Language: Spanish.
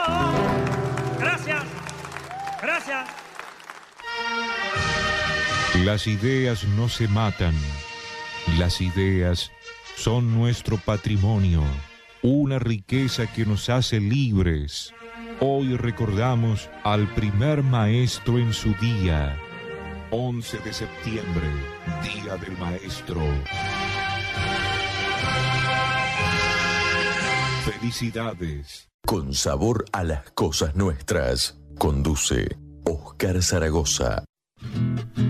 Gracias. Gracias. Las ideas no se matan. Las ideas son nuestro patrimonio, una riqueza que nos hace libres. Hoy recordamos al primer maestro en su día. 11 de septiembre, Día del Maestro. Felicidades. Con sabor a las cosas nuestras. Conduce Oscar Zaragoza.